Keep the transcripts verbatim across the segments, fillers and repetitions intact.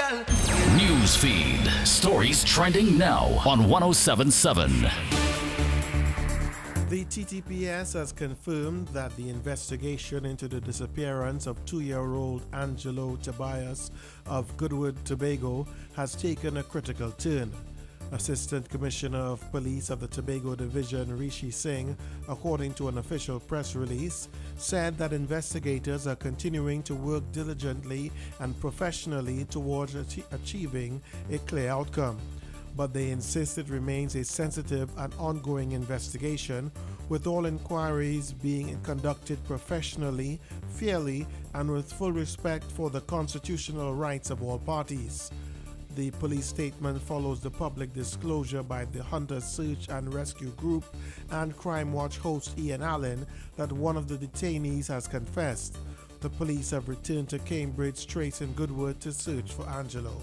girl. News feed. Stories trending now on one oh seven point seven. The T T P S has confirmed that the investigation into the disappearance of two-year-old Angelo Tobias of Goodwood, Tobago has taken a critical turn. Assistant Commissioner of Police of the Tobago Division, Rishi Singh, according to an official press release, said that investigators are continuing to work diligently and professionally towards ach- achieving a clear outcome. But they insist it remains a sensitive and ongoing investigation, with all inquiries being conducted professionally, fairly, and with full respect for the constitutional rights of all parties. The police statement follows the public disclosure by the Hunter Search and Rescue Group and Crime Watch host Ian Allen that one of the detainees has confessed. The police have returned to Cambridge Trace in Goodwood to search for Angelo.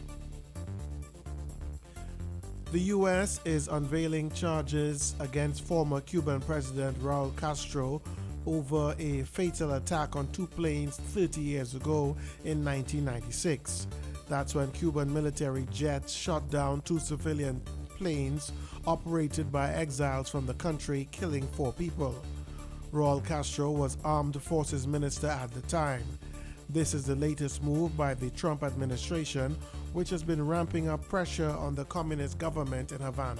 The U S is unveiling charges against former Cuban President Raul Castro over a fatal attack on two planes thirty years ago in nineteen ninety-six. That's when Cuban military jets shot down two civilian planes operated by exiles from the country, killing four people. Raul Castro was Armed Forces Minister at the time. This is the latest move by the Trump administration, which has been ramping up pressure on the communist government in Havana.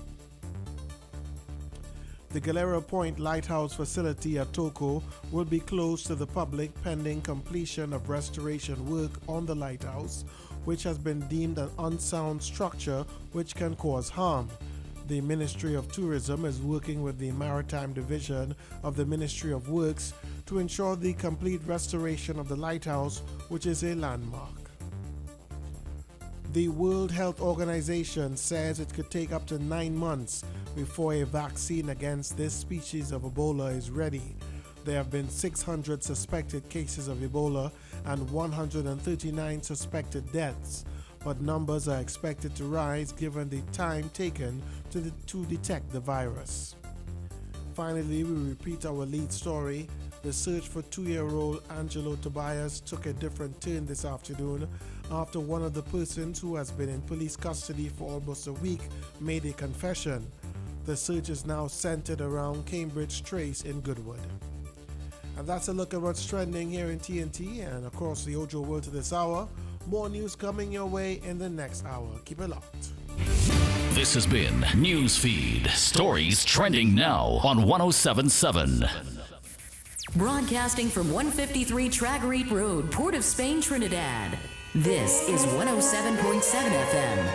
The Galera Point Lighthouse facility at Toco will be closed to the public pending completion of restoration work on the lighthouse, which has been deemed an unsound structure which can cause harm. The Ministry of Tourism is working with the Maritime Division of the Ministry of Works to ensure the complete restoration of the lighthouse, which is a landmark. The World Health Organization says it could take up to nine months before a vaccine against this species of Ebola is ready. There have been six hundred suspected cases of Ebola and one hundred thirty-nine suspected deaths, but numbers are expected to rise given the time taken to, de- to detect the virus. Finally, we repeat our lead story. The search for two-year-old Angelo Tobias took a different turn this afternoon after one of the persons who has been in police custody for almost a week made a confession. The search is now centered around Cambridge Trace in Goodwood. And that's a look at what's trending here in T N T and across the Ojo world to this hour. More news coming your way in the next hour. Keep it locked. This has been Newsfeed. Stories trending now on one oh seven point seven. Broadcasting from one fifty-three Tragarete Road, Port of Spain, Trinidad. This is one oh seven point seven F M.